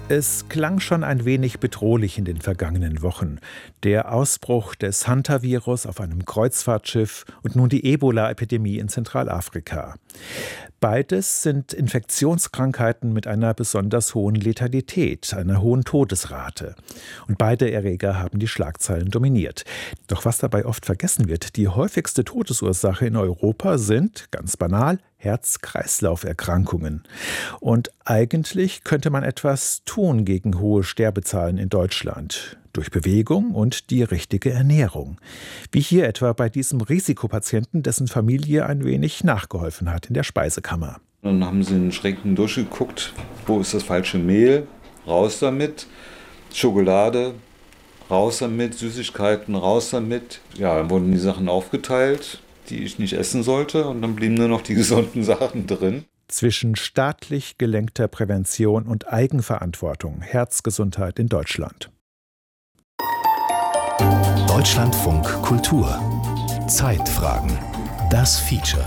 Es klang schon ein wenig bedrohlich in den vergangenen Wochen. Der Ausbruch des Hantavirus auf einem Kreuzfahrtschiff und nun die Ebola-Epidemie in Zentralafrika. Beides sind Infektionskrankheiten mit einer besonders hohen Letalität, einer hohen Todesrate. Und beide Erreger haben die Schlagzeilen dominiert. Doch was dabei oft vergessen wird, die häufigste Todesursache in Europa sind, ganz banal, Herz-Kreislauf-Erkrankungen. Und eigentlich könnte man etwas tun gegen hohe Sterbezahlen in Deutschland. Durch Bewegung und die richtige Ernährung. Wie hier etwa bei diesem Risikopatienten, dessen Familie ein wenig nachgeholfen hat in der Speisekammer. Dann haben sie in den Schränken durchgeguckt, wo ist das falsche Mehl, raus damit, Schokolade, raus damit, Süßigkeiten, raus damit. Ja, dann wurden die Sachen aufgeteilt, die ich nicht essen sollte, und dann blieben nur noch die gesunden Sachen drin. Zwischen staatlich gelenkter Prävention und Eigenverantwortung, Herzgesundheit in Deutschland. Deutschlandfunk Kultur. Zeitfragen. Das Feature.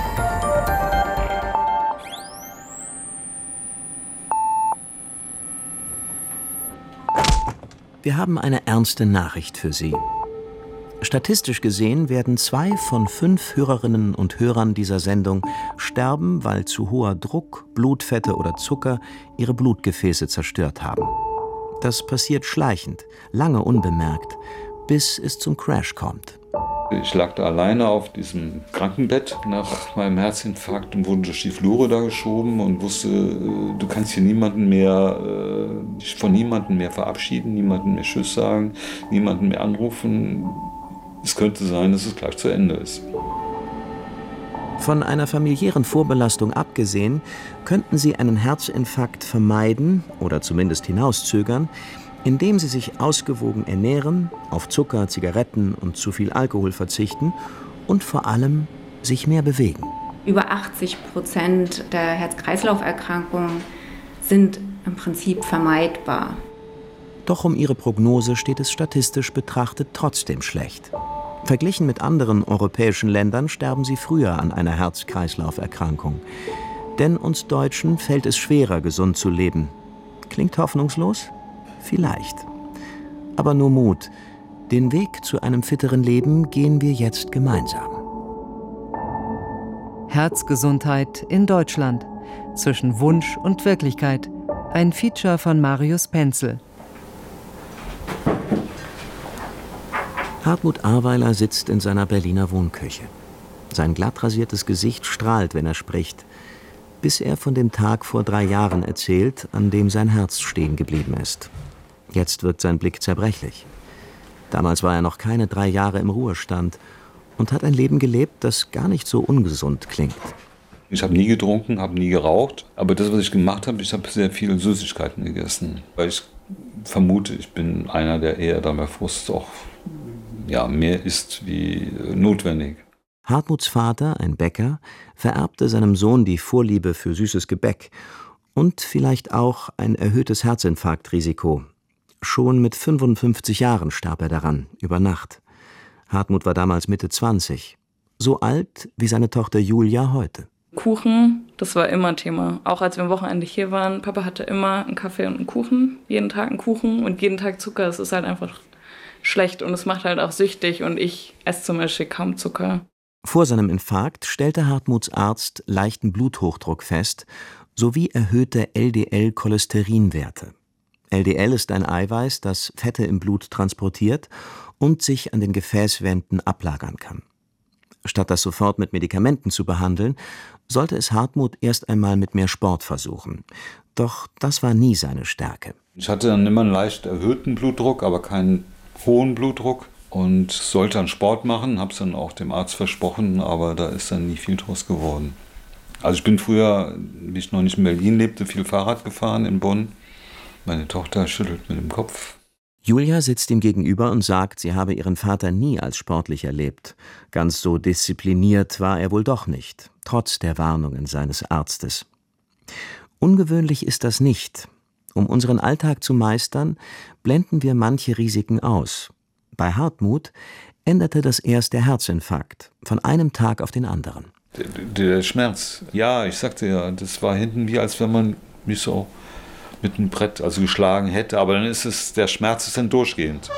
Wir haben eine ernste Nachricht für Sie. Statistisch gesehen werden 2 von 5 Hörerinnen und Hörern dieser Sendung sterben, weil zu hoher Druck, Blutfette oder Zucker ihre Blutgefäße zerstört haben. Das passiert schleichend, lange unbemerkt, bis es zum Crash kommt. Ich lag da alleine auf diesem Krankenbett nach meinem Herzinfarkt und wurde durch die Flure da geschoben und wusste, du kannst hier dich von niemandem mehr verabschieden, niemandem mehr Tschüss sagen, niemanden mehr anrufen. Es könnte sein, dass es gleich zu Ende ist. Von einer familiären Vorbelastung abgesehen, könnten Sie einen Herzinfarkt vermeiden oder zumindest hinauszögern, indem Sie sich ausgewogen ernähren, auf Zucker, Zigaretten und zu viel Alkohol verzichten und vor allem sich mehr bewegen. Über 80% der Herz-Kreislauf-Erkrankungen sind im Prinzip vermeidbar. Doch um Ihre Prognose steht es statistisch betrachtet trotzdem schlecht. Verglichen mit anderen europäischen Ländern sterben sie früher an einer Herz-Kreislauf-Erkrankung. Denn uns Deutschen fällt es schwerer, gesund zu leben. Klingt hoffnungslos? Vielleicht. Aber nur Mut. Den Weg zu einem fitteren Leben gehen wir jetzt gemeinsam. Herzgesundheit in Deutschland. Zwischen Wunsch und Wirklichkeit. Ein Feature von Marius Penzel. Hartmut Ahrweiler sitzt in seiner Berliner Wohnküche. Sein glatt rasiertes Gesicht strahlt, wenn er spricht, bis er von dem Tag vor 3 Jahren erzählt, an dem sein Herz stehen geblieben ist. Jetzt wirkt sein Blick zerbrechlich. Damals war er noch keine 3 Jahre im Ruhestand und hat ein Leben gelebt, das gar nicht so ungesund klingt. Ich habe nie getrunken, habe nie geraucht, aber das, was ich gemacht habe, ich habe sehr viele Süßigkeiten gegessen. Weil ich vermute, ich bin einer, der eher dann bei Frust auch mehr isst wie notwendig. Hartmuts Vater, ein Bäcker, vererbte seinem Sohn die Vorliebe für süßes Gebäck und vielleicht auch ein erhöhtes Herzinfarktrisiko. Schon mit 55 Jahren starb er daran, über Nacht. Hartmut war damals Mitte 20, so alt wie seine Tochter Julia heute. Kuchen, das war immer Thema. Auch als wir am Wochenende hier waren, Papa hatte immer einen Kaffee und einen Kuchen, jeden Tag einen Kuchen und jeden Tag Zucker. Es ist halt einfach schlecht und es macht halt auch süchtig und ich esse zum Beispiel kaum Zucker. Vor seinem Infarkt stellte Hartmuts Arzt leichten Bluthochdruck fest, sowie erhöhte LDL-Cholesterinwerte. LDL ist ein Eiweiß, das Fette im Blut transportiert und sich an den Gefäßwänden ablagern kann. Statt das sofort mit Medikamenten zu behandeln, sollte es Hartmut erst einmal mit mehr Sport versuchen. Doch das war nie seine Stärke. Ich hatte dann immer einen leicht erhöhten Blutdruck, aber keinen hohen Blutdruck und sollte dann Sport machen, habe es dann auch dem Arzt versprochen, aber da ist dann nie viel draus geworden. Also ich bin früher, wie ich noch nicht in Berlin lebte, viel Fahrrad gefahren in Bonn. Meine Tochter schüttelt mit dem Kopf. Julia sitzt ihm gegenüber und sagt, sie habe ihren Vater nie als sportlich erlebt. Ganz so diszipliniert war er wohl doch nicht, trotz der Warnungen seines Arztes. Ungewöhnlich ist das nicht. Um unseren Alltag zu meistern, blenden wir manche Risiken aus. Bei Hartmut änderte das erst der Herzinfarkt, von einem Tag auf den anderen. Der Schmerz, ja, ich sagte ja, das war hinten wie, als wenn man mich so mit einem Brett geschlagen hätte, aber dann der Schmerz ist dann durchgehend.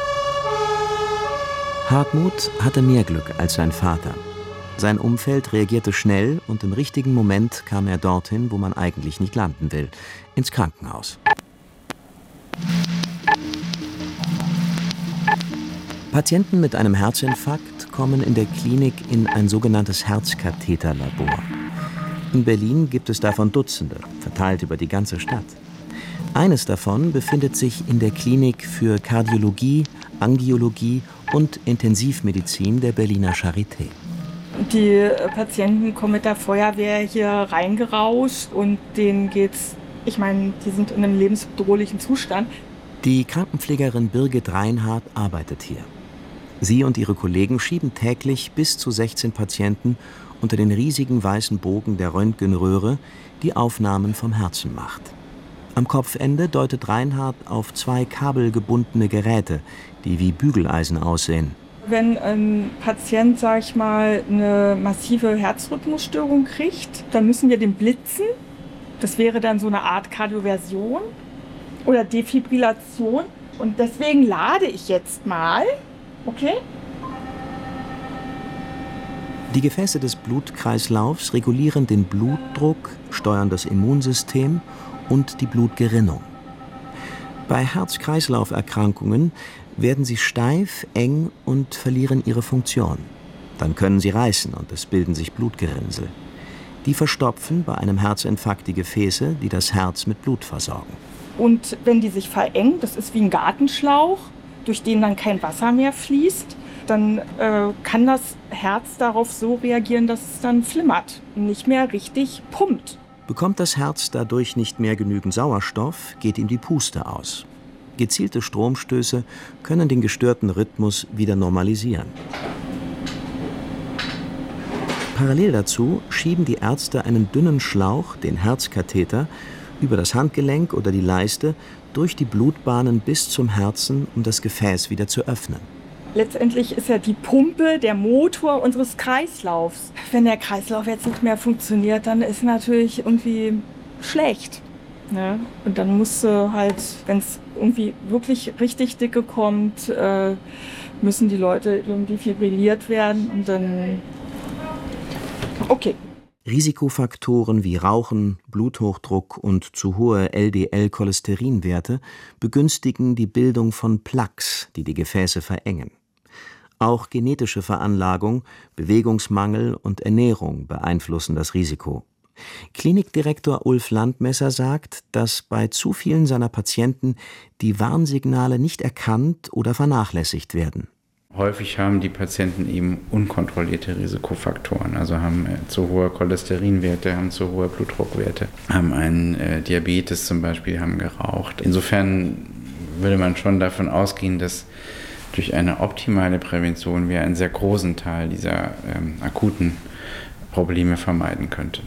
Hartmut hatte mehr Glück als sein Vater. Sein Umfeld reagierte schnell und im richtigen Moment kam er dorthin, wo man eigentlich nicht landen will, ins Krankenhaus. Patienten mit einem Herzinfarkt kommen in der Klinik in ein sogenanntes Herzkatheterlabor. In Berlin gibt es davon Dutzende, verteilt über die ganze Stadt. Eines davon befindet sich in der Klinik für Kardiologie, Angiologie und Intensivmedizin der Berliner Charité. Die Patienten kommen mit der Feuerwehr hier reingerauscht und denen geht's, die sind in einem lebensbedrohlichen Zustand. Die Krankenpflegerin Birgit Reinhardt arbeitet hier. Sie und ihre Kollegen schieben täglich bis zu 16 Patienten unter den riesigen weißen Bogen der Röntgenröhre, die Aufnahmen vom Herzen macht. Am Kopfende deutet Reinhardt auf 2 kabelgebundene Geräte, die wie Bügeleisen aussehen. Wenn ein Patient, eine massive Herzrhythmusstörung kriegt, dann müssen wir den blitzen. Das wäre dann so eine Art Kardioversion oder Defibrillation. Und deswegen lade ich jetzt mal. Okay? Die Gefäße des Blutkreislaufs regulieren den Blutdruck, steuern das Immunsystem und die Blutgerinnung. Bei Herz-Kreislauf-Erkrankungen werden sie steif, eng und verlieren ihre Funktion. Dann können sie reißen und es bilden sich Blutgerinnsel. Die verstopfen bei einem Herzinfarkt die Gefäße, die das Herz mit Blut versorgen. Und wenn die sich verengen, das ist wie ein Gartenschlauch, durch den dann kein Wasser mehr fließt, dann kann das Herz darauf so reagieren, dass es dann flimmert und nicht mehr richtig pumpt. Bekommt das Herz dadurch nicht mehr genügend Sauerstoff, geht ihm die Puste aus. Gezielte Stromstöße können den gestörten Rhythmus wieder normalisieren. Parallel dazu schieben die Ärzte einen dünnen Schlauch, den Herzkatheter, über das Handgelenk oder die Leiste durch die Blutbahnen bis zum Herzen, um das Gefäß wieder zu öffnen. Letztendlich ist ja die Pumpe der Motor unseres Kreislaufs. Wenn der Kreislauf jetzt nicht mehr funktioniert, dann ist natürlich irgendwie schlecht. Ne? Und dann musst du halt, wenn es irgendwie wirklich richtig dicke kommt, müssen die Leute irgendwie fibrilliert werden und dann okay. Risikofaktoren wie Rauchen, Bluthochdruck und zu hohe LDL-Cholesterinwerte begünstigen die Bildung von Plaques, die die Gefäße verengen. Auch genetische Veranlagung, Bewegungsmangel und Ernährung beeinflussen das Risiko. Klinikdirektor Ulf Landmesser sagt, dass bei zu vielen seiner Patienten die Warnsignale nicht erkannt oder vernachlässigt werden. Häufig haben die Patienten eben unkontrollierte Risikofaktoren, also haben zu hohe Cholesterinwerte, haben zu hohe Blutdruckwerte, haben einen Diabetes zum Beispiel, haben geraucht. Insofern würde man schon davon ausgehen, dass durch eine optimale Prävention wir einen sehr großen Teil dieser akuten Probleme vermeiden könnten.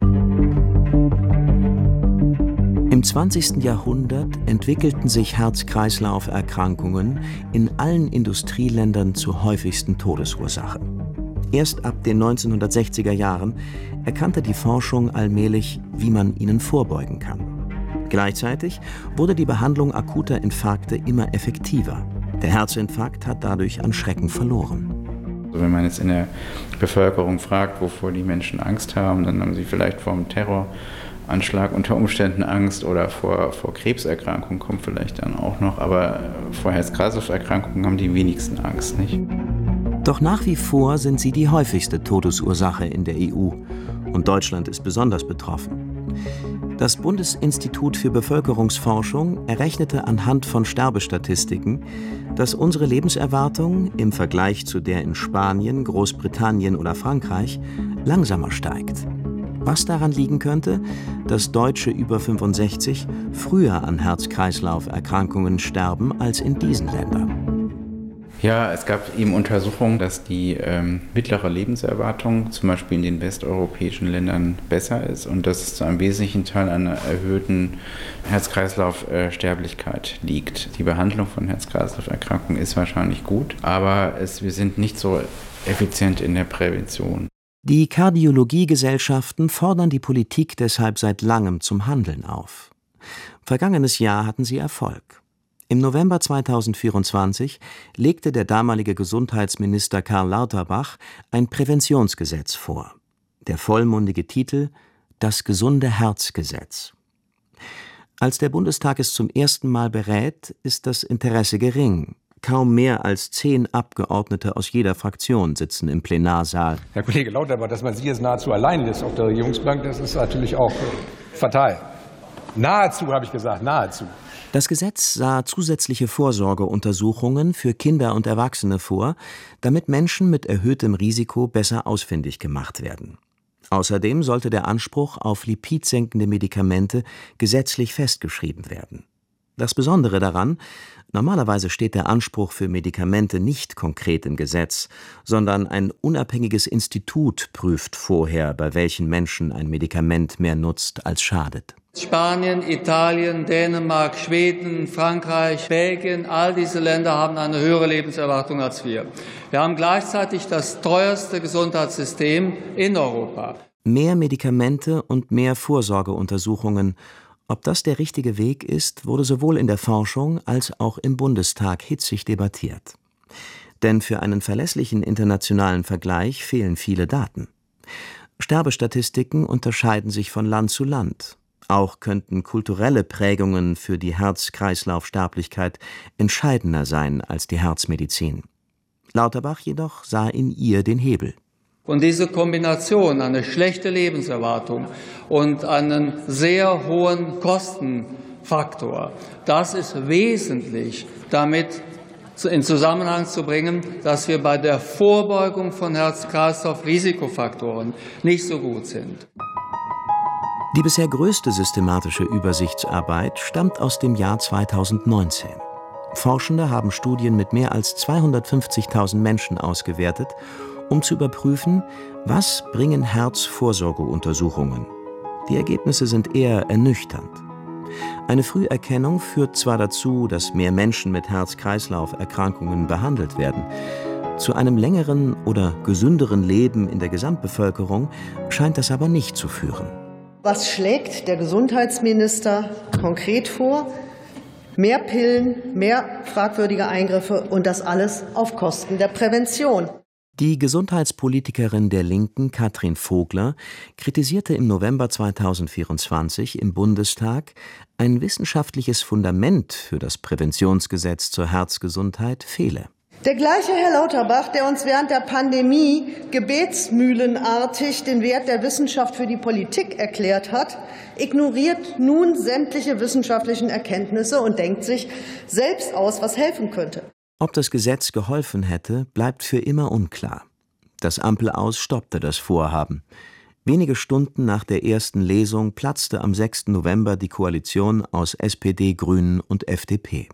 Im 20. Jahrhundert entwickelten sich Herz-Kreislauf-Erkrankungen in allen Industrieländern zur häufigsten Todesursache. Erst ab den 1960er Jahren erkannte die Forschung allmählich, wie man ihnen vorbeugen kann. Gleichzeitig wurde die Behandlung akuter Infarkte immer effektiver. Der Herzinfarkt hat dadurch an Schrecken verloren. Wenn man jetzt in der Bevölkerung fragt, wovor die Menschen Angst haben, dann haben sie vielleicht vor dem Terroranschlag unter Umständen Angst oder vor Krebserkrankungen kommt vielleicht dann auch noch, aber vor Herz-Kreislauf-Erkrankungen haben die wenigsten Angst, nicht? Doch nach wie vor sind sie die häufigste Todesursache in der EU und Deutschland ist besonders betroffen. Das Bundesinstitut für Bevölkerungsforschung errechnete anhand von Sterbestatistiken, dass unsere Lebenserwartung im Vergleich zu der in Spanien, Großbritannien oder Frankreich langsamer steigt. Was daran liegen könnte, dass Deutsche über 65 früher an Herz-Kreislauf-Erkrankungen sterben als in diesen Ländern. Ja, es gab eben Untersuchungen, dass die mittlere Lebenserwartung zum Beispiel in den westeuropäischen Ländern besser ist und dass es zu einem wesentlichen Teil an einer erhöhten Herz-Kreislauf-Sterblichkeit liegt. Die Behandlung von Herz-Kreislauf-Erkrankungen ist wahrscheinlich gut, aber wir sind nicht so effizient in der Prävention. Die Kardiologiegesellschaften fordern die Politik deshalb seit langem zum Handeln auf. Vergangenes Jahr hatten sie Erfolg. Im November 2024 legte der damalige Gesundheitsminister Karl Lauterbach ein Präventionsgesetz vor. Der vollmundige Titel: Das Gesunde-Herz-Gesetz. Als der Bundestag es zum ersten Mal berät, ist das Interesse gering. Kaum mehr als 10 Abgeordnete aus jeder Fraktion sitzen im Plenarsaal. Herr Kollege Lauterbach, dass man Sie jetzt nahezu allein lässt auf der Regierungsbank, das ist natürlich auch fatal. Nahezu, habe ich gesagt, nahezu. Das Gesetz sah zusätzliche Vorsorgeuntersuchungen für Kinder und Erwachsene vor, damit Menschen mit erhöhtem Risiko besser ausfindig gemacht werden. Außerdem sollte der Anspruch auf lipidsenkende Medikamente gesetzlich festgeschrieben werden. Das Besondere daran: Normalerweise steht der Anspruch für Medikamente nicht konkret im Gesetz, sondern ein unabhängiges Institut prüft vorher, bei welchen Menschen ein Medikament mehr nutzt als schadet. Spanien, Italien, Dänemark, Schweden, Frankreich, Belgien, all diese Länder haben eine höhere Lebenserwartung als wir. Wir haben gleichzeitig das teuerste Gesundheitssystem in Europa. Mehr Medikamente und mehr Vorsorgeuntersuchungen. Ob das der richtige Weg ist, wurde sowohl in der Forschung als auch im Bundestag hitzig debattiert. Denn für einen verlässlichen internationalen Vergleich fehlen viele Daten. Sterbestatistiken unterscheiden sich von Land zu Land. Auch könnten kulturelle Prägungen für die Herz-Kreislauf-Sterblichkeit entscheidender sein als die Herzmedizin. Lauterbach jedoch sah in ihr den Hebel. Und diese Kombination, eine schlechte Lebenserwartung und einen sehr hohen Kostenfaktor, das ist wesentlich damit in Zusammenhang zu bringen, dass wir bei der Vorbeugung von Herz-Kreislauf-Risikofaktoren nicht so gut sind. Die bisher größte systematische Übersichtsarbeit stammt aus dem Jahr 2019. Forschende haben Studien mit mehr als 250.000 Menschen ausgewertet, um zu überprüfen, was bringen Herzvorsorgeuntersuchungen. Die Ergebnisse sind eher ernüchternd. Eine Früherkennung führt zwar dazu, dass mehr Menschen mit Herz-Kreislauf-Erkrankungen behandelt werden. Zu einem längeren oder gesünderen Leben in der Gesamtbevölkerung scheint das aber nicht zu führen. Was schlägt der Gesundheitsminister konkret vor? Mehr Pillen, mehr fragwürdige Eingriffe und das alles auf Kosten der Prävention. Die Gesundheitspolitikerin der Linken, Katrin Vogler, kritisierte im November 2024 im Bundestag, ein wissenschaftliches Fundament für das Präventionsgesetz zur Herzgesundheit fehle. Der gleiche Herr Lauterbach, der uns während der Pandemie gebetsmühlenartig den Wert der Wissenschaft für die Politik erklärt hat, ignoriert nun sämtliche wissenschaftlichen Erkenntnisse und denkt sich selbst aus, was helfen könnte. Ob das Gesetz geholfen hätte, bleibt für immer unklar. Das Ampel-Aus stoppte das Vorhaben. Wenige Stunden nach der ersten Lesung platzte am 6. November die Koalition aus SPD, Grünen und FDP.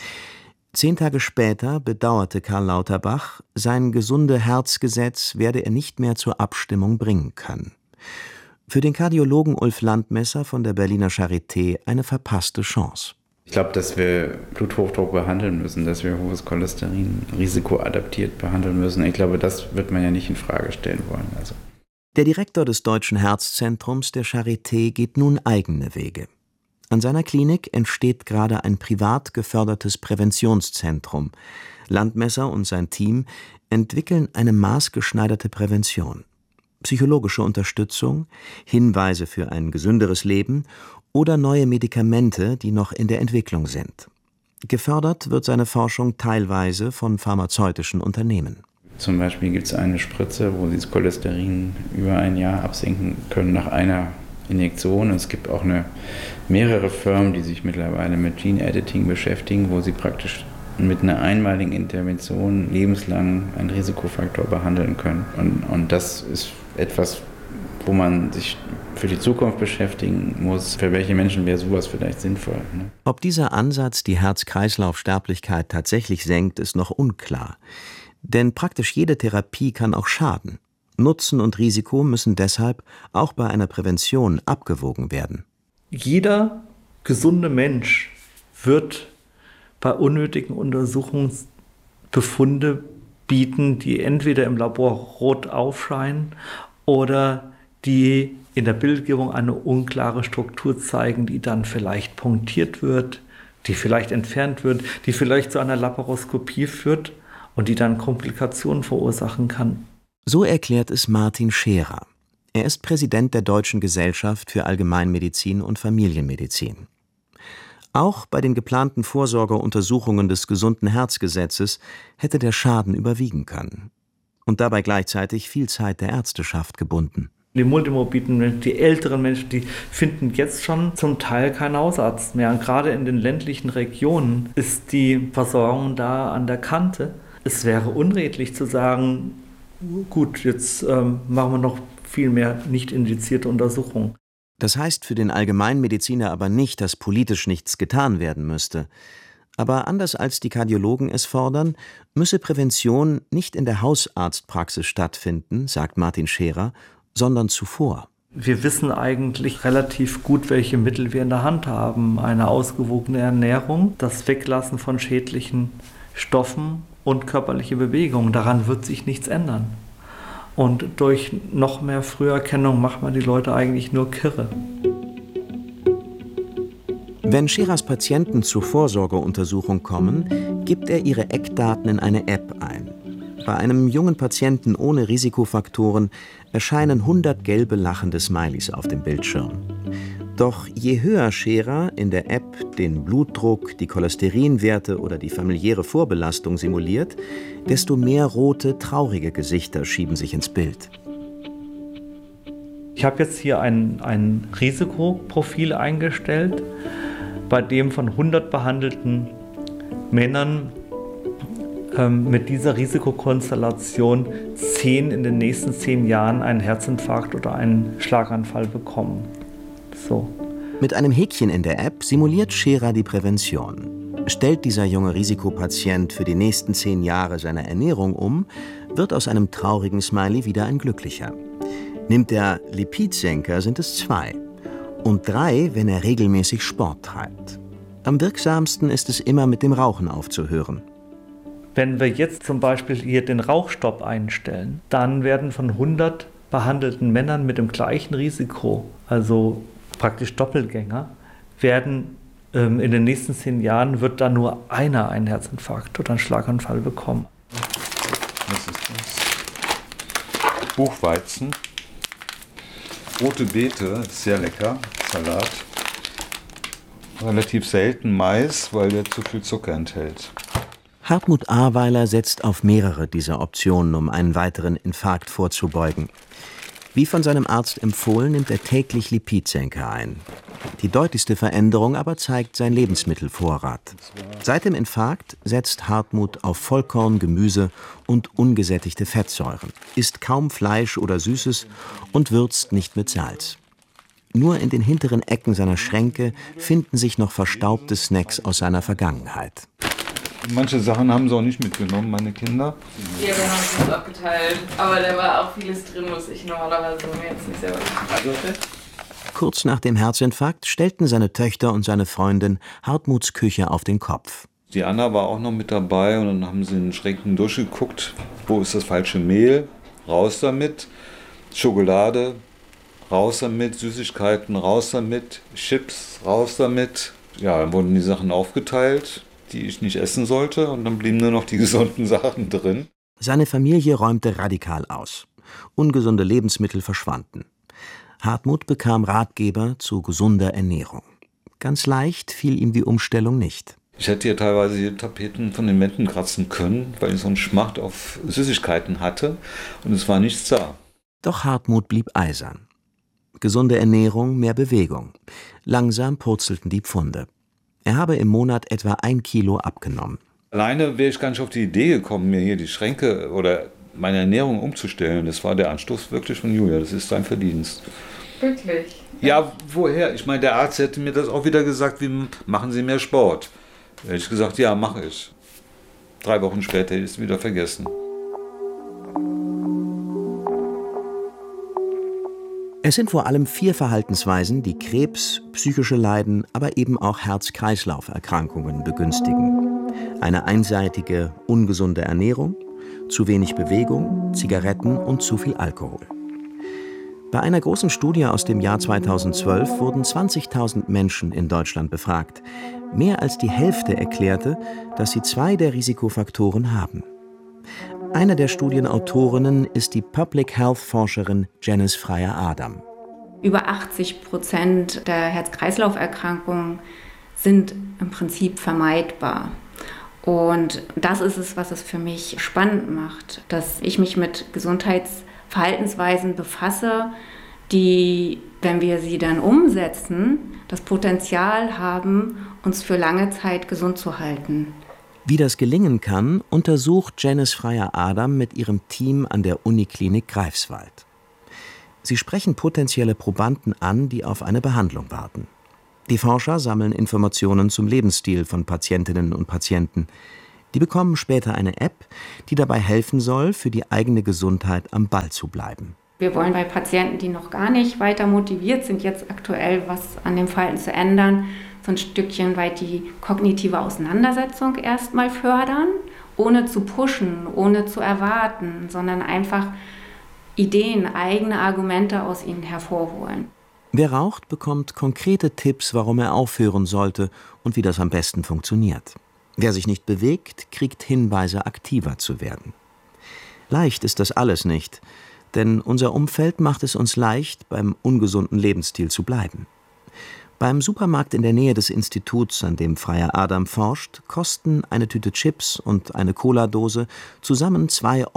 10 Tage später bedauerte Karl Lauterbach, sein Gesunde-Herz-Gesetz werde er nicht mehr zur Abstimmung bringen können. Für den Kardiologen Ulf Landmesser von der Berliner Charité eine verpasste Chance. Ich glaube, dass wir Bluthochdruck behandeln müssen, dass wir hohes Cholesterin risikoadaptiert behandeln müssen. Ich glaube, das wird man ja nicht in Frage stellen wollen. Der Direktor des Deutschen Herzzentrums der Charité geht nun eigene Wege. An seiner Klinik entsteht gerade ein privat gefördertes Präventionszentrum. Landmesser und sein Team entwickeln eine maßgeschneiderte Prävention. Psychologische Unterstützung, Hinweise für ein gesünderes Leben oder neue Medikamente, die noch in der Entwicklung sind. Gefördert wird seine Forschung teilweise von pharmazeutischen Unternehmen. Zum Beispiel gibt es eine Spritze, wo sie das Cholesterin über ein Jahr absenken können nach einer Injektion. Es gibt auch mehrere Firmen, die sich mittlerweile mit Gene Editing beschäftigen, wo sie praktisch mit einer einmaligen Intervention lebenslang einen Risikofaktor behandeln können. Und das ist etwas, wo man sich für die Zukunft beschäftigen muss. Für welche Menschen wäre sowas vielleicht sinnvoll? Ob dieser Ansatz die Herz-Kreislauf-Sterblichkeit tatsächlich senkt, ist noch unklar. Denn praktisch jede Therapie kann auch schaden. Nutzen und Risiko müssen deshalb auch bei einer Prävention abgewogen werden. Jeder gesunde Mensch wird bei unnötigen Untersuchungen Befunde bieten, die entweder im Labor rot aufscheinen oder die in der Bildgebung eine unklare Struktur zeigen, die dann vielleicht punktiert wird, die vielleicht entfernt wird, die vielleicht zu einer Laparoskopie führt und die dann Komplikationen verursachen kann. So erklärt es Martin Scherer. Er ist Präsident der Deutschen Gesellschaft für Allgemeinmedizin und Familienmedizin. Auch bei den geplanten Vorsorgeuntersuchungen des gesunden Herzgesetzes hätte der Schaden überwiegen können. Und dabei gleichzeitig viel Zeit der Ärzteschaft gebunden. Die multimorbiden Menschen, die älteren Menschen, die finden jetzt schon zum Teil keinen Hausarzt mehr. Und gerade in den ländlichen Regionen ist die Versorgung da an der Kante. Es wäre unredlich zu sagen, gut, jetzt machen wir noch viel mehr nicht indizierte Untersuchungen. Das heißt für den Allgemeinmediziner aber nicht, dass politisch nichts getan werden müsste. Aber anders als die Kardiologen es fordern, müsse Prävention nicht in der Hausarztpraxis stattfinden, sagt Martin Scherer, sondern zuvor. Wir wissen eigentlich relativ gut, welche Mittel wir in der Hand haben. Eine ausgewogene Ernährung, das Weglassen von schädlichen Stoffen und körperliche Bewegung. Daran wird sich nichts ändern. Und durch noch mehr Früherkennung macht man die Leute eigentlich nur kirre. Wenn Scherers Patienten zur Vorsorgeuntersuchung kommen, gibt er ihre Eckdaten in eine App ein. Bei einem jungen Patienten ohne Risikofaktoren erscheinen 100 gelbe lachende Smileys auf dem Bildschirm. Doch je höher Scherer in der App den Blutdruck, die Cholesterinwerte oder die familiäre Vorbelastung simuliert, desto mehr rote, traurige Gesichter schieben sich ins Bild. Ich habe jetzt hier ein Risikoprofil eingestellt, bei dem von 100 behandelten Männern mit dieser Risikokonstellation 10 in den nächsten 10 Jahren einen Herzinfarkt oder einen Schlaganfall bekommen. So. Mit einem Häkchen in der App simuliert Scherer die Prävention. Stellt dieser junge Risikopatient für die nächsten 10 Jahre seine Ernährung um, wird aus einem traurigen Smiley wieder ein glücklicher. Nimmt er Lipidsenker, sind es 2. Und 3, wenn er regelmäßig Sport treibt. Am wirksamsten ist es immer mit dem Rauchen aufzuhören. Wenn wir jetzt zum Beispiel hier den Rauchstopp einstellen, dann werden von 100 behandelten Männern mit dem gleichen Risiko, also praktisch Doppelgänger, werden in den nächsten 10 Jahren wird dann nur einer einen Herzinfarkt oder einen Schlaganfall bekommen. Was ist das? Buchweizen, rote Beete, sehr lecker, Salat. Relativ selten Mais, weil der zu viel Zucker enthält. Hartmut Ahrweiler setzt auf mehrere dieser Optionen, um einen weiteren Infarkt vorzubeugen. Wie von seinem Arzt empfohlen, nimmt er täglich Lipidsenker ein. Die deutlichste Veränderung aber zeigt sein Lebensmittelvorrat. Seit dem Infarkt setzt Hartmut auf Vollkorn, Gemüse und ungesättigte Fettsäuren, isst kaum Fleisch oder Süßes und würzt nicht mit Salz. Nur in den hinteren Ecken seiner Schränke finden sich noch verstaubte Snacks aus seiner Vergangenheit. Manche Sachen haben sie auch nicht mitgenommen, meine Kinder. Ja, wir haben es uns abgeteilt. Aber da war auch vieles drin, was ich normalerweise mir jetzt nicht selber hatte. Kurz nach dem Herzinfarkt stellten seine Töchter und seine Freundin Hartmuts Küche auf den Kopf. Die Anna war auch noch mit dabei und dann haben sie in den Schränken durchgeguckt, wo ist das falsche Mehl, raus damit, Schokolade, raus damit, Süßigkeiten, raus damit, Chips, raus damit. Ja, dann wurden die Sachen aufgeteilt, die ich nicht essen sollte, und dann blieben nur noch die gesunden Sachen drin. Seine Familie räumte radikal aus. Ungesunde Lebensmittel verschwanden. Hartmut bekam Ratgeber zu gesunder Ernährung. Ganz leicht fiel ihm die Umstellung nicht. Ich hätte hier teilweise die Tapeten von den Wänden kratzen können, weil ich so einen Schmacht auf Süßigkeiten hatte und es war nichts da. Doch Hartmut blieb eisern. Gesunde Ernährung, mehr Bewegung. Langsam purzelten die Pfunde. Er habe im Monat etwa 1 Kilo abgenommen. Alleine wäre ich gar nicht auf die Idee gekommen, mir hier die Schränke oder meine Ernährung umzustellen. Das war der Anstoß wirklich von Julia. Das ist sein Verdienst. Wirklich? Ja, woher? Ich meine, der Arzt hätte mir das auch wieder gesagt, wie machen Sie mehr Sport? Da hätte ich gesagt, ja, mache ich. 3 Wochen später hätte ich es wieder vergessen. Es sind vor allem 4 Verhaltensweisen, die Krebs, psychische Leiden, aber eben auch Herz-Kreislauf-Erkrankungen begünstigen. Eine einseitige, ungesunde Ernährung, zu wenig Bewegung, Zigaretten und zu viel Alkohol. Bei einer großen Studie aus dem Jahr 2012 wurden 20.000 Menschen in Deutschland befragt. Mehr als die Hälfte erklärte, dass sie 2 der Risikofaktoren haben. Eine der Studienautorinnen ist die Public Health Forscherin Janice Freyer-Adam. Über 80% der Herz-Kreislauf-Erkrankungen sind im Prinzip vermeidbar. Und das ist es, was es für mich spannend macht, dass ich mich mit Gesundheitsverhaltensweisen befasse, die, wenn wir sie dann umsetzen, das Potenzial haben, uns für lange Zeit gesund zu halten. Wie das gelingen kann, untersucht Janice Freyer-Adam mit ihrem Team an der Uniklinik Greifswald. Sie sprechen potenzielle Probanden an, die auf eine Behandlung warten. Die Forscher sammeln Informationen zum Lebensstil von Patientinnen und Patienten. Die bekommen später eine App, die dabei helfen soll, für die eigene Gesundheit am Ball zu bleiben. Wir wollen bei Patienten, die noch gar nicht weiter motiviert sind, jetzt aktuell was an dem Verhalten zu ändern, so ein Stückchen weit die kognitive Auseinandersetzung erstmal fördern, ohne zu pushen, ohne zu erwarten, sondern einfach Ideen, eigene Argumente aus ihnen hervorholen. Wer raucht, bekommt konkrete Tipps, warum er aufhören sollte und wie das am besten funktioniert. Wer sich nicht bewegt, kriegt Hinweise, aktiver zu werden. Leicht ist das alles nicht, denn unser Umfeld macht es uns leicht, beim ungesunden Lebensstil zu bleiben. Beim Supermarkt in der Nähe des Instituts, an dem Freyer-Adam forscht, kosten eine Tüte Chips und eine Cola-Dose zusammen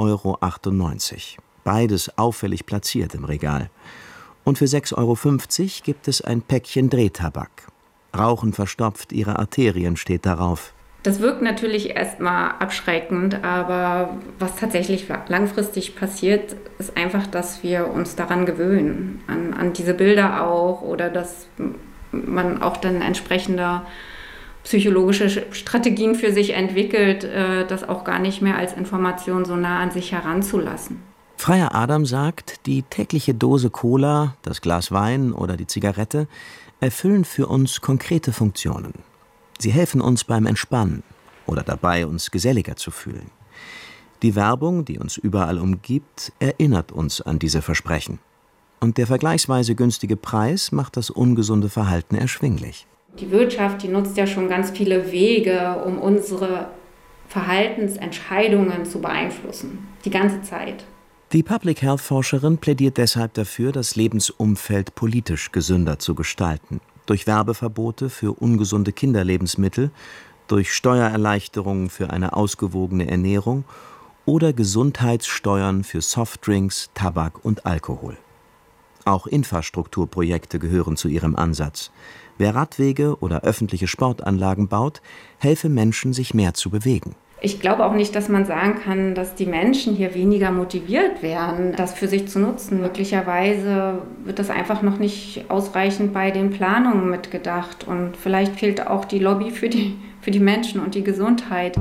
2,98 €. Beides auffällig platziert im Regal. Und für 6,50 € gibt es ein Päckchen Drehtabak. Rauchen verstopft ihre Arterien, steht darauf. Das wirkt natürlich erstmal abschreckend, aber was tatsächlich langfristig passiert, ist einfach, dass wir uns daran gewöhnen, an diese Bilder auch, oder dass man auch dann entsprechende psychologische Strategien für sich entwickelt, das auch gar nicht mehr als Information so nah an sich heranzulassen. Freyer-Adam sagt, die tägliche Dose Cola, das Glas Wein oder die Zigarette erfüllen für uns konkrete Funktionen. Sie helfen uns beim Entspannen oder dabei, uns geselliger zu fühlen. Die Werbung, die uns überall umgibt, erinnert uns an diese Versprechen. Und der vergleichsweise günstige Preis macht das ungesunde Verhalten erschwinglich. Die Wirtschaft, die nutzt ja schon ganz viele Wege, um unsere Verhaltensentscheidungen zu beeinflussen. Die ganze Zeit. Die Public Health Forscherin plädiert deshalb dafür, das Lebensumfeld politisch gesünder zu gestalten. Durch Werbeverbote für ungesunde Kinderlebensmittel, durch Steuererleichterungen für eine ausgewogene Ernährung oder Gesundheitssteuern für Softdrinks, Tabak und Alkohol. Auch Infrastrukturprojekte gehören zu ihrem Ansatz. Wer Radwege oder öffentliche Sportanlagen baut, helfe Menschen, sich mehr zu bewegen. Ich glaube auch nicht, dass man sagen kann, dass die Menschen hier weniger motiviert wären, das für sich zu nutzen. Möglicherweise wird das einfach noch nicht ausreichend bei den Planungen mitgedacht. Und vielleicht fehlt auch die Lobby für die Menschen und die Gesundheit.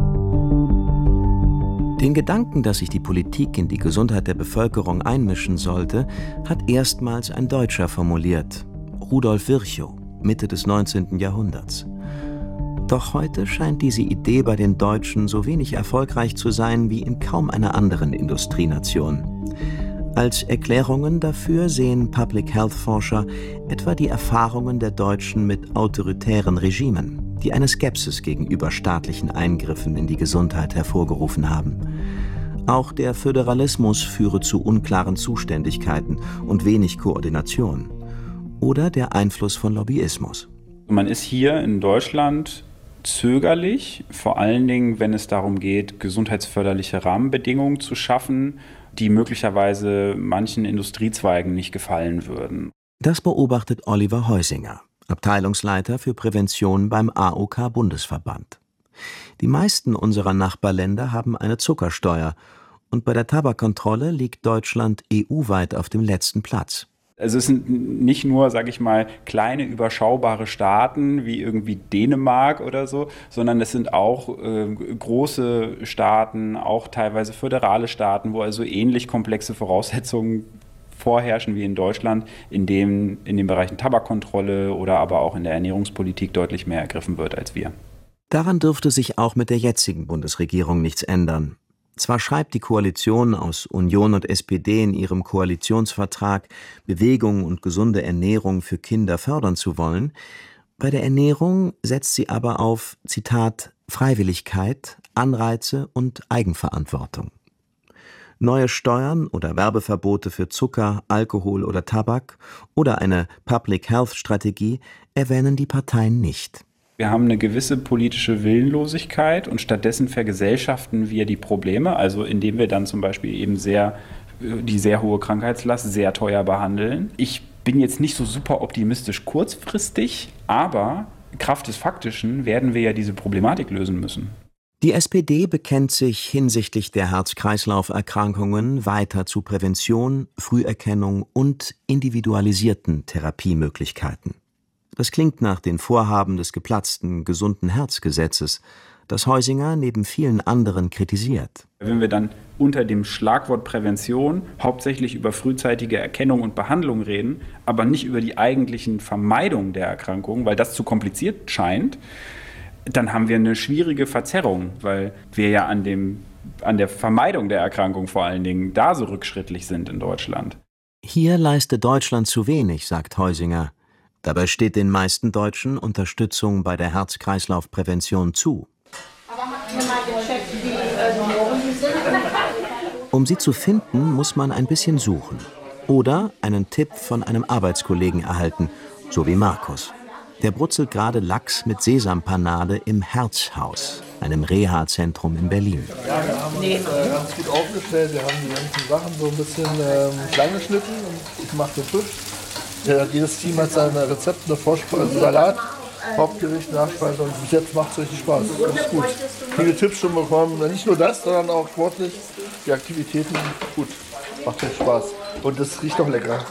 Den Gedanken, dass sich die Politik in die Gesundheit der Bevölkerung einmischen sollte, hat erstmals ein Deutscher formuliert. Rudolf Virchow, Mitte des 19. Jahrhunderts. Doch heute scheint diese Idee bei den Deutschen so wenig erfolgreich zu sein wie in kaum einer anderen Industrienation. Als Erklärungen dafür sehen Public Health Forscher etwa die Erfahrungen der Deutschen mit autoritären Regimen, die eine Skepsis gegenüber staatlichen Eingriffen in die Gesundheit hervorgerufen haben. Auch der Föderalismus führe zu unklaren Zuständigkeiten und wenig Koordination. Oder der Einfluss von Lobbyismus. Man ist hier in Deutschland zögerlich, vor allen Dingen, wenn es darum geht, gesundheitsförderliche Rahmenbedingungen zu schaffen, die möglicherweise manchen Industriezweigen nicht gefallen würden. Das beobachtet Oliver Heusinger, Abteilungsleiter für Prävention beim AOK-Bundesverband. Die meisten unserer Nachbarländer haben eine Zuckersteuer und bei der Tabakkontrolle liegt Deutschland EU-weit auf dem letzten Platz. Also es sind nicht nur, sage ich mal, kleine überschaubare Staaten wie irgendwie Dänemark oder so, sondern es sind auch große Staaten, auch teilweise föderale Staaten, wo also ähnlich komplexe Voraussetzungen vorherrschen wie in Deutschland, in den Bereichen Tabakkontrolle oder aber auch in der Ernährungspolitik deutlich mehr ergriffen wird als wir. Daran dürfte sich auch mit der jetzigen Bundesregierung nichts ändern. Zwar schreibt die Koalition aus Union und SPD in ihrem Koalitionsvertrag, Bewegung und gesunde Ernährung für Kinder fördern zu wollen, bei der Ernährung setzt sie aber auf, Zitat, Freiwilligkeit, Anreize und Eigenverantwortung. Neue Steuern oder Werbeverbote für Zucker, Alkohol oder Tabak oder eine Public-Health-Strategie erwähnen die Parteien nicht. Wir haben eine gewisse politische Willenlosigkeit und stattdessen vergesellschaften wir die Probleme, also indem wir dann zum Beispiel eben die sehr hohe Krankheitslast sehr teuer behandeln. Ich bin jetzt nicht so super optimistisch kurzfristig, aber Kraft des Faktischen werden wir ja diese Problematik lösen müssen. Die SPD bekennt sich hinsichtlich der Herz-Kreislauf-Erkrankungen weiter zu Prävention, Früherkennung und individualisierten Therapiemöglichkeiten. Das klingt nach den Vorhaben des geplatzten Gesunden-Herz-Gesetzes, das Heusinger neben vielen anderen kritisiert. Wenn wir dann unter dem Schlagwort Prävention hauptsächlich über frühzeitige Erkennung und Behandlung reden, aber nicht über die eigentlichen Vermeidung der Erkrankung, weil das zu kompliziert scheint, dann haben wir eine schwierige Verzerrung, weil wir ja an der Vermeidung der Erkrankung vor allen Dingen da so rückschrittlich sind in Deutschland. Hier leiste Deutschland zu wenig, sagt Heusinger. Dabei steht den meisten Deutschen Unterstützung bei der Herz-Kreislauf-Prävention zu. Um sie zu finden, muss man ein bisschen suchen. Oder einen Tipp von einem Arbeitskollegen erhalten, so wie Markus. Der brutzelt gerade Lachs mit Sesampanade im Herzhaus, einem Reha-Zentrum in Berlin. Ja, wir haben uns ganz gut aufgestellt. Wir haben die ganzen Sachen so ein bisschen klein geschnitten und ich mache den Fisch. Jedes Team hat seine Rezepte, eine Vorspeise, Salat, Hauptgericht, Nachspeise und bis jetzt macht es richtig Spaß. Das ist gut. Viele Tipps schon bekommen, nicht nur das, sondern auch sportlich. Die Aktivitäten, gut, macht richtig Spaß. Und es riecht auch lecker.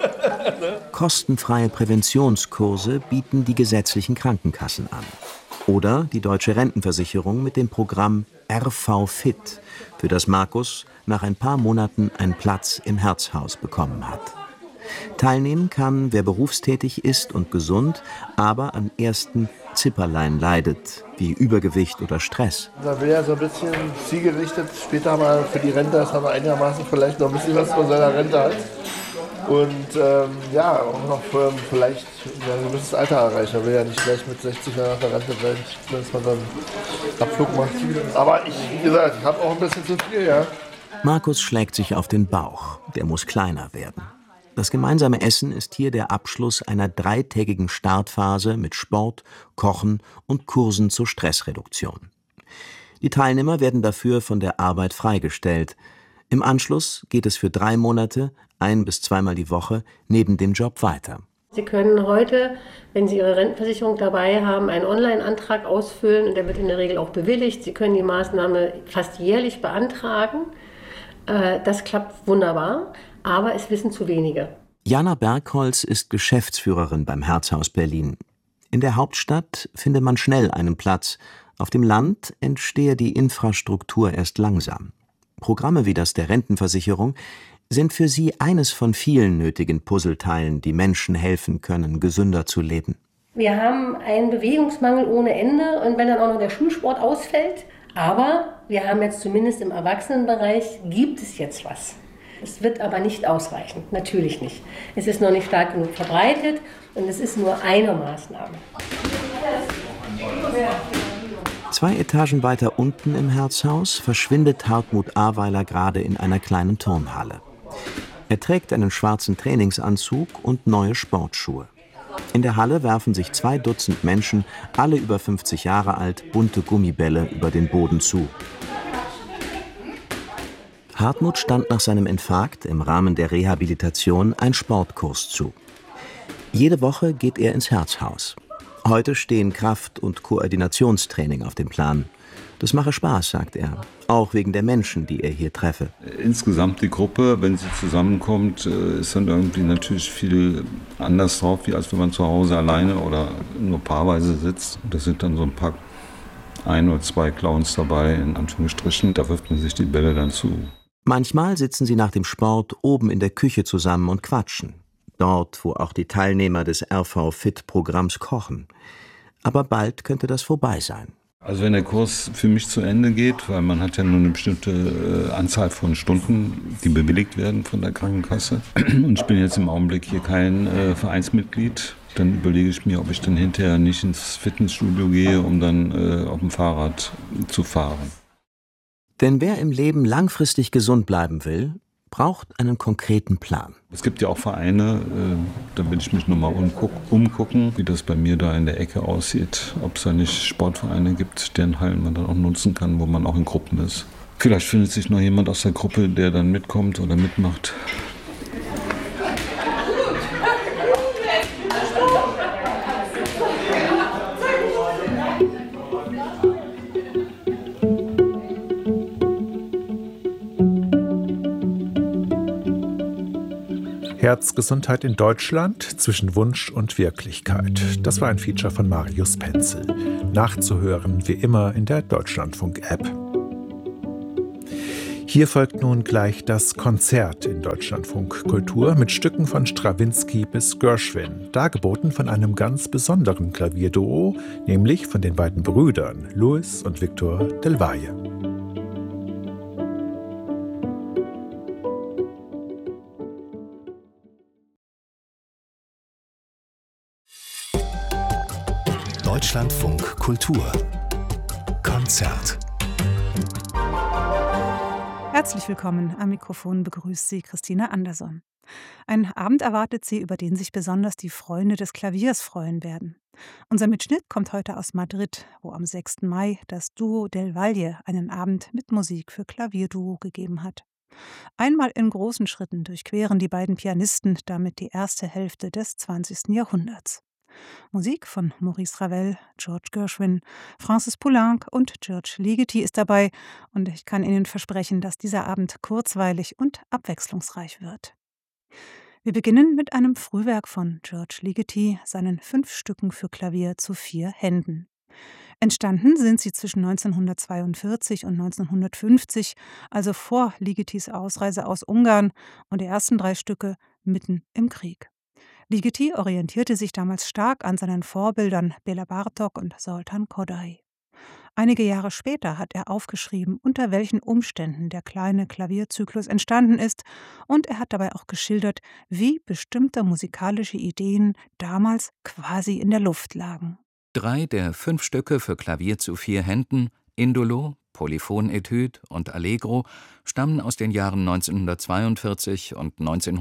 Kostenfreie Präventionskurse bieten die gesetzlichen Krankenkassen an. Oder die Deutsche Rentenversicherung mit dem Programm RV Fit, für das Markus nach ein paar Monaten einen Platz im Herzhaus bekommen hat. Teilnehmen kann, wer berufstätig ist und gesund, aber an ersten Zipperlein leidet, wie Übergewicht oder Stress. Da will ja so ein bisschen zielgerichtet, später mal für die Rente, dass man einigermaßen vielleicht noch ein bisschen was von seiner Rente hat. Und auch noch vielleicht ein gewisses Alter erreichen. Man will ja nicht gleich mit 60 Jahren nach der Rente werden, dass man dann Abflug macht. Aber wie gesagt, ich habe auch ein bisschen zu viel, ja. Markus schlägt sich auf den Bauch, der muss kleiner werden. Das gemeinsame Essen ist hier der Abschluss einer 3-tägigen Startphase mit Sport, Kochen und Kursen zur Stressreduktion. Die Teilnehmer werden dafür von der Arbeit freigestellt. Im Anschluss geht es für 3 Monate, 1- bis 2-mal die Woche, neben dem Job weiter. Sie können heute, wenn Sie Ihre Rentenversicherung dabei haben, einen Online-Antrag ausfüllen und der wird in der Regel auch bewilligt. Sie können die Maßnahme fast jährlich beantragen. Das klappt wunderbar, aber es wissen zu wenige. Jana Bergholz ist Geschäftsführerin beim Herzhaus Berlin. In der Hauptstadt finde man schnell einen Platz. Auf dem Land entstehe die Infrastruktur erst langsam. Programme wie das der Rentenversicherung sind für sie eines von vielen nötigen Puzzleteilen, die Menschen helfen können, gesünder zu leben. Wir haben einen Bewegungsmangel ohne Ende und wenn dann auch noch der Schulsport ausfällt, aber wir haben jetzt zumindest im Erwachsenenbereich, gibt es jetzt was. Es wird aber nicht ausreichen, natürlich nicht. Es ist noch nicht stark genug verbreitet und es ist nur eine Maßnahme. 2 Etagen weiter unten im Herzhaus verschwindet Hartmut Ahrweiler gerade in einer kleinen Turnhalle. Er trägt einen schwarzen Trainingsanzug und neue Sportschuhe. In der Halle werfen sich 2 Dutzend Menschen, alle über 50 Jahre alt, bunte Gummibälle über den Boden zu. Hartmut stand nach seinem Infarkt im Rahmen der Rehabilitation einen Sportkurs zu. Jede Woche geht er ins Herzhaus. Heute stehen Kraft- und Koordinationstraining auf dem Plan. Das mache Spaß, sagt er, auch wegen der Menschen, die er hier treffe. Insgesamt die Gruppe, wenn sie zusammenkommt, ist dann irgendwie natürlich viel anders drauf, wie als wenn man zu Hause alleine oder nur paarweise sitzt. Da sind dann so ein paar 1 oder 2 Clowns dabei, in Anführungsstrichen. Da wirft man sich die Bälle dann zu. Manchmal sitzen sie nach dem Sport oben in der Küche zusammen und quatschen. Dort, wo auch die Teilnehmer des RV-Fit-Programms kochen. Aber bald könnte das vorbei sein. Also wenn der Kurs für mich zu Ende geht, weil man hat ja nur eine bestimmte Anzahl von Stunden, die bewilligt werden von der Krankenkasse. Und ich bin jetzt im Augenblick hier kein Vereinsmitglied. Dann überlege ich mir, ob ich dann hinterher nicht ins Fitnessstudio gehe, um dann auf dem Fahrrad zu fahren. Denn wer im Leben langfristig gesund bleiben will, braucht einen konkreten Plan. Es gibt ja auch Vereine, da will ich mich nochmal umgucken, wie das bei mir da in der Ecke aussieht. Ob es da nicht Sportvereine gibt, deren Hallen man dann auch nutzen kann, wo man auch in Gruppen ist. Vielleicht findet sich noch jemand aus der Gruppe, der dann mitkommt oder mitmacht. Herzgesundheit in Deutschland zwischen Wunsch und Wirklichkeit. Das war ein Feature von Marius Penzel. Nachzuhören wie immer in der Deutschlandfunk-App. Hier folgt nun gleich das Konzert in Deutschlandfunk Kultur mit Stücken von Strawinski bis Gershwin, dargeboten von einem ganz besonderen Klavierduo, nämlich von den beiden Brüdern Luis und Victor Del Valle. Deutschlandfunk Kultur Konzert. Herzlich willkommen. Am Mikrofon begrüßt Sie Christina Anderson. Ein Abend erwartet Sie, über den sich besonders die Freunde des Klaviers freuen werden. Unser Mitschnitt kommt heute aus Madrid, wo am 6. Mai das Duo Del Valle einen Abend mit Musik für Klavierduo gegeben hat. Einmal in großen Schritten durchqueren die beiden Pianisten damit die erste Hälfte des 20. Jahrhunderts. Musik von Maurice Ravel, George Gershwin, Francis Poulenc und George Ligeti ist dabei und ich kann Ihnen versprechen, dass dieser Abend kurzweilig und abwechslungsreich wird. Wir beginnen mit einem Frühwerk von George Ligeti, seinen 5 Stücken für Klavier zu 4 Händen. Entstanden sind sie zwischen 1942 und 1950, also vor Ligetis Ausreise aus Ungarn und die ersten 3 Stücke mitten im Krieg. Ligeti orientierte sich damals stark an seinen Vorbildern Bela Bartok und Zoltán Kodály. Einige Jahre später hat er aufgeschrieben, unter welchen Umständen der kleine Klavierzyklus entstanden ist, und er hat dabei auch geschildert, wie bestimmte musikalische Ideen damals quasi in der Luft lagen. 3 der 5 Stücke für Klavier zu 4 Händen, Indolo, Polyphon-Etüde und Allegro, stammen aus den Jahren 1942 und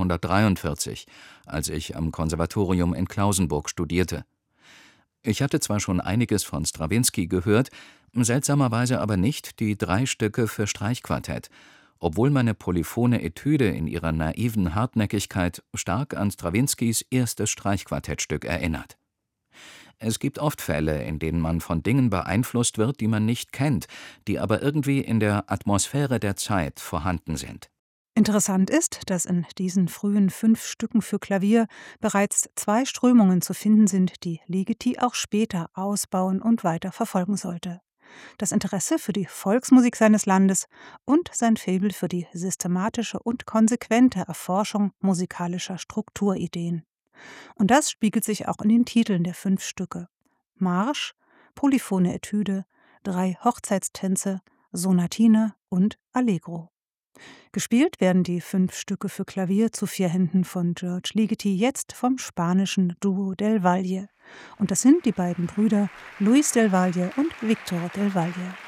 1943, als ich am Konservatorium in Klausenburg studierte. Ich hatte zwar schon einiges von Strawinski gehört, seltsamerweise aber nicht die 3 Stücke für Streichquartett, obwohl meine polyphone Etüde in ihrer naiven Hartnäckigkeit stark an Strawinskys erstes Streichquartettstück erinnert. Es gibt oft Fälle, in denen man von Dingen beeinflusst wird, die man nicht kennt, die aber irgendwie in der Atmosphäre der Zeit vorhanden sind. Interessant ist, dass in diesen frühen 5 Stücken für Klavier bereits 2 Strömungen zu finden sind, die Ligeti auch später ausbauen und weiter verfolgen sollte. Das Interesse für die Volksmusik seines Landes und sein Faible für die systematische und konsequente Erforschung musikalischer Strukturideen. Und das spiegelt sich auch in den Titeln der 5 Stücke: Marsch, Polyphone Etüde, 3 Hochzeitstänze, Sonatine und Allegro. Gespielt werden die 5 Stücke für Klavier zu 4 Händen von George Ligeti jetzt vom spanischen Duo Del Valle. Und das sind die beiden Brüder Luis Del Valle und Victor Del Valle.